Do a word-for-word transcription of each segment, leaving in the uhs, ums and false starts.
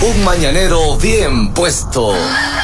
Un mañanero bien puesto.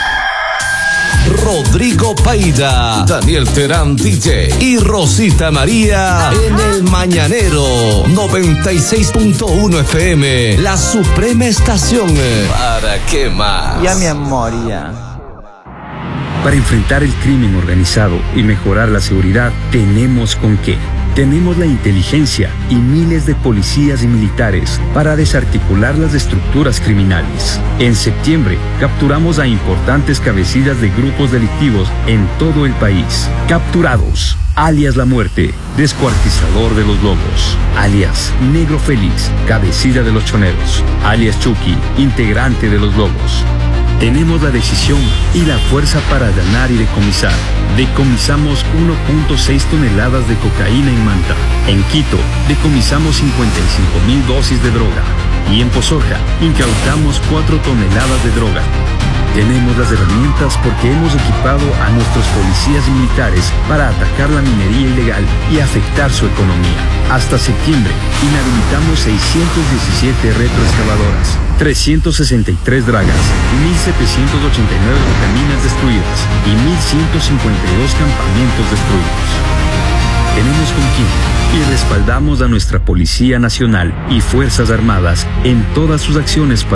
Rodrigo Paida, Daniel Terán D J y Rosita María en el Mañanero noventa y seis punto uno F M, la suprema estación. ¿Para qué más? Ya, mi amor, ya. Para enfrentar el crimen organizado y mejorar la seguridad, tenemos con qué. Tenemos la inteligencia y miles de policías y militares para desarticular las estructuras criminales. En septiembre, capturamos a importantes cabecillas de grupos delictivos en todo el país. Capturados, alias La Muerte, descuartizador de los lobos, alias Negro Félix, cabecilla de los choneros, alias Chucky, integrante de los lobos. Tenemos la decisión y la fuerza para ganar y decomisar. Decomisamos uno punto seis toneladas de cocaína en Manta. En Quito, decomisamos cincuenta y cinco mil dosis de droga. Y en Pozoja, incautamos cuatro toneladas de droga. Tenemos las herramientas porque hemos equipado a nuestros policías y militares para atacar la minería ilegal y afectar su economía. Hasta septiembre, inhabilitamos seiscientas diecisiete retroexcavadoras, trescientas sesenta y tres dragas, mil setecientas ochenta y nueve caminas destruidas y mil ciento cincuenta y dos campamentos destruidos. Tenemos con quién y respaldamos a nuestra Policía Nacional y Fuerzas Armadas en todas sus acciones para